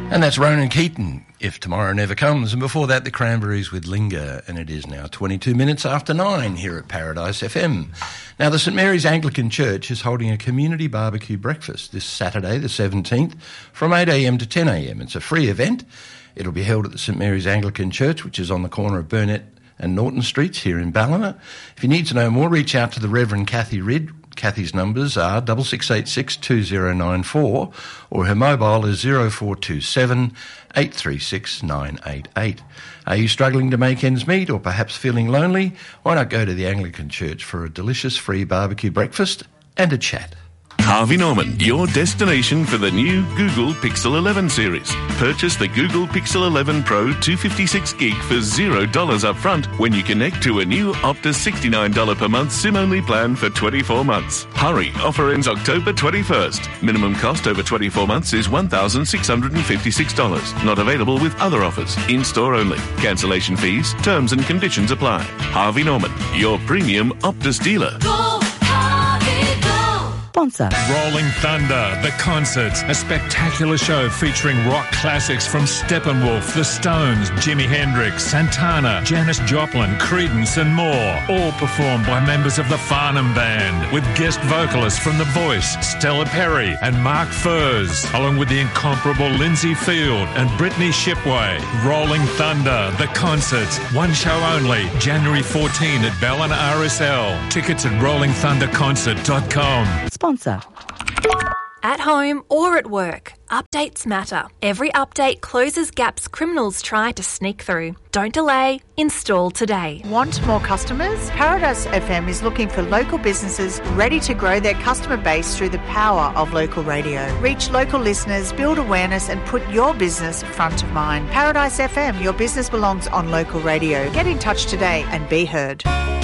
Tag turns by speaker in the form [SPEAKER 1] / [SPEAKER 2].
[SPEAKER 1] And that's Ronan Keaton, If Tomorrow Never Comes. And before that, the Cranberries with Linger. And it is now 22 minutes after 9 here at Paradise FM. Now, the St Mary's Anglican Church is holding a community barbecue breakfast this Saturday, the 17th, from 8 a.m. to 10 a.m. It's a free event. It'll be held at the St Mary's Anglican Church, which is on the corner of Burnett and Norton Streets here in Ballina. If you need to know more, reach out to the Reverend Kathy Ridd. Kathy's numbers are 6686 2094 or her mobile is 0427 836 988. Are you struggling to make ends meet or perhaps feeling lonely? Why not go to the Anglican Church for a delicious free barbecue breakfast and a chat?
[SPEAKER 2] Harvey Norman, your destination for the new Google Pixel 11 series. Purchase the Google Pixel 11 Pro 256GB for $0 up front when you connect to a new Optus $69 per month SIM-only plan for 24 months. Hurry, offer ends October 21st. Minimum cost over 24 months is $1,656. Not available with other offers. In-store only. Cancellation fees, terms and conditions apply. Harvey Norman, your premium Optus dealer.
[SPEAKER 3] Sponsor.
[SPEAKER 4] Rolling Thunder, the concert, a spectacular show featuring rock classics from Steppenwolf, The Stones, Jimi Hendrix, Santana, Janis Joplin, Creedence and more. All performed by members of the Farnham Band, with guest vocalists from The Voice, Stella Perry and Mark Furze, along with the incomparable Lindsay Field and Brittany Shipway. Rolling Thunder, the concert, one show only, January 14 at Ballina RSL. Tickets at rollingthunderconcert.com.
[SPEAKER 3] Sponsor.
[SPEAKER 5] At home or at work, updates matter. Every update closes gaps criminals try to sneak through. Don't delay. Install today.
[SPEAKER 6] Want more customers? Paradise FM is looking for local businesses ready to grow their customer base through the power of local radio. Reach local listeners, build awareness and put your business front of mind. Paradise FM, your business belongs on local radio. Get in touch today and be heard.